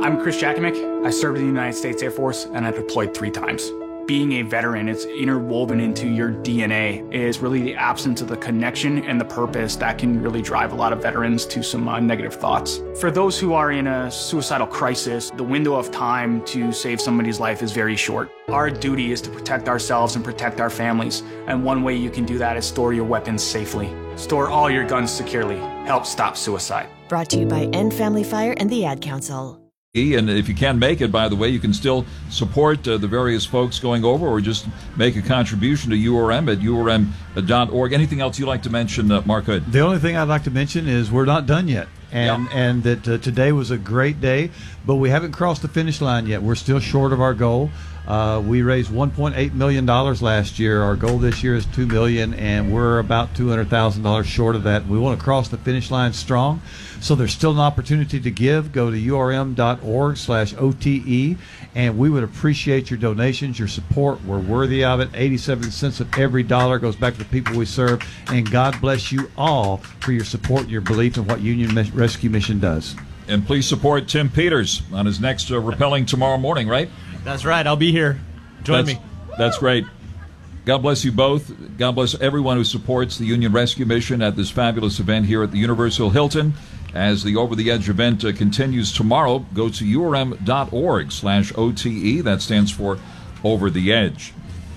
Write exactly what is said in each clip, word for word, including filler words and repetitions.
I'm Chris Jakimick. I served in the United States Air Force, and I deployed three times. Being a veteran, it's interwoven into your D N A, is really the absence of the connection and the purpose that can really drive a lot of veterans to some uh, negative thoughts. For those who are in a suicidal crisis, the window of time to save somebody's life is very short. Our duty is to protect ourselves and protect our families, and one way you can do that is store your weapons safely. Store all your guns securely. Help stop suicide. Brought to you by End Family Fire and the Ad Council. And if you can't make it, by the way, you can still support uh, the various folks going over, or just make a contribution to U R M at U R M dot org. Anything else you'd like to mention, uh, Mark Hood? The only thing I'd like to mention is we're not done yet. And yeah. and that uh, today was a great day, but we haven't crossed the finish line yet. We're still short of our goal. Uh, we raised one point eight million dollars last year. Our goal this year is two million dollars, and we're about two hundred thousand dollars short of that. We want to cross the finish line strong, so there's still an opportunity to give. Go to U R M dot org slash O T E, and we would appreciate your donations, your support. We're worthy of it. eighty-seven cents of every dollar goes back to the people we serve, and God bless you all for your support and your belief in what Union Rescue Mission does. And please support Tim Peters on his next uh, rappelling tomorrow morning, right? That's right. I'll be here. Join that's, me. That's great. God bless you both. God bless everyone who supports the Union Rescue Mission at this fabulous event here at the Universal Hilton. As the Over the Edge event uh, continues tomorrow, go to U R M dot org slash O T E. That stands for Over the Edge.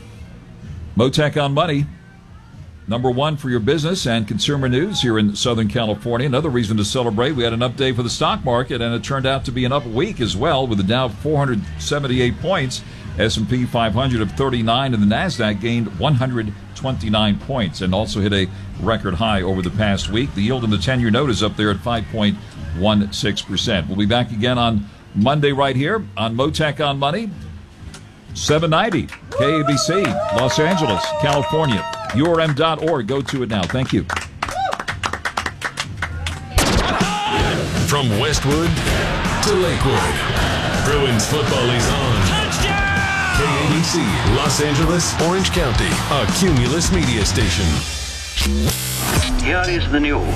Motec on Money, number one for your business and consumer news here in Southern California. Another reason to celebrate. We had an up day for the stock market, and it turned out to be an up week as well, with the Dow four hundred seventy-eight points, S and P five hundred of thirty-nine, and the NASDAQ gained one hundred twenty-nine points and also hit a record high over the past week. The yield in the ten-year note is up there at five point one six percent. We'll be back again on Monday right here on Motec on Money, seven ninety K A B C, Los Angeles, California. U R M dot org. Go to it now. Thank you. From Westwood to Lakewood, Bruins football is on. Touchdown! K A B C, Los Angeles, Orange County, a Cumulus media station. Here is the news.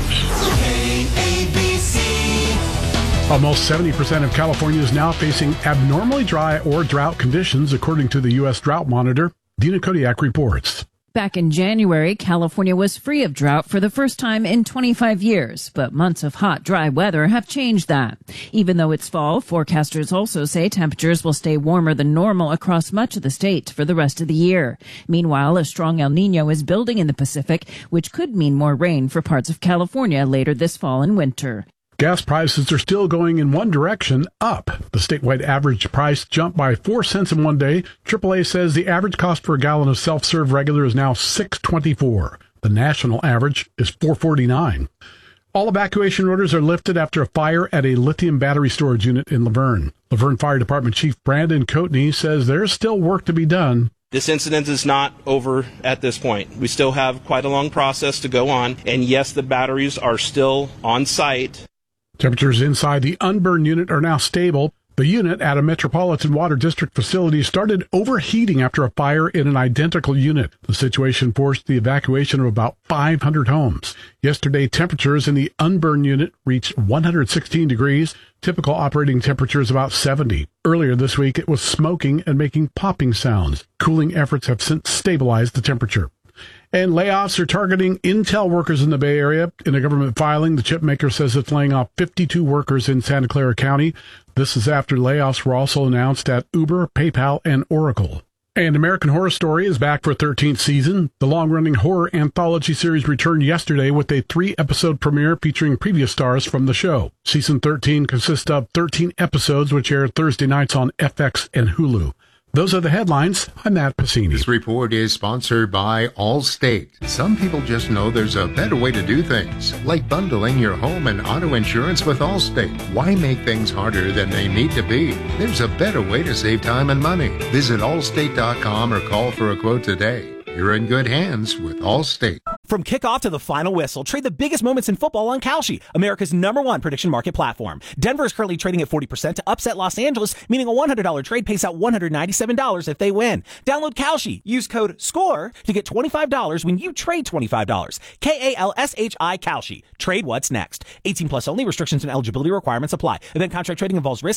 K A B C. Almost seventy percent of California is now facing abnormally dry or drought conditions, according to the U S Drought Monitor. Dina Kodiak reports. Back in January, California was free of drought for the first time in twenty-five years, but months of hot, dry weather have changed that. Even though it's fall, forecasters also say temperatures will stay warmer than normal across much of the state for the rest of the year. Meanwhile, a strong El Nino is building in the Pacific, which could mean more rain for parts of California later this fall and winter. Gas prices are still going in one direction, up. The statewide average price jumped by four cents in one day. triple A says the average cost for a gallon of self-serve regular is now six twenty-four. The national average is four forty-nine. All evacuation orders are lifted after a fire at a lithium battery storage unit in Laverne. Laverne Fire Department Chief Brandon Coatney says there's still work to be done. This incident is not over at this point. We still have quite a long process to go on, and yes, the batteries are still on site. Temperatures inside the unburned unit are now stable. The unit at a Metropolitan Water District facility started overheating after a fire in an identical unit. The situation forced the evacuation of about five hundred homes. Yesterday, temperatures in the unburned unit reached one hundred sixteen degrees. Typical operating temperature is about seventy. Earlier this week, it was smoking and making popping sounds. Cooling efforts have since stabilized the temperature. And layoffs are targeting Intel workers in the Bay Area. In a government filing, the chip maker says it's laying off fifty-two workers in Santa Clara County. This is after layoffs were also announced at Uber, PayPal, and Oracle. And American Horror Story is back for a thirteenth season. The long-running horror anthology series returned yesterday with a three-episode premiere featuring previous stars from the show. Season thirteen consists of thirteen episodes, which air Thursday nights on F X and Hulu. Those are the headlines. I'm Matt Pacini. This report is sponsored by Allstate. Some people just know there's a better way to do things, like bundling your home and auto insurance with Allstate. Why make things harder than they need to be? There's a better way to save time and money. Visit allstate dot com or call for a quote today. You're in good hands with Allstate. From kickoff to the final whistle, trade the biggest moments in football on Kalshi, America's number one prediction market platform. Denver is currently trading at forty percent to upset Los Angeles, meaning a one hundred dollars trade pays out one hundred ninety-seven dollars if they win. Download Kalshi. Use code SCORE to get twenty-five dollars when you trade twenty-five dollars. K A L S H I Kalshi. Trade what's next. eighteen plus only. Restrictions and eligibility requirements apply. Event contract trading involves risk.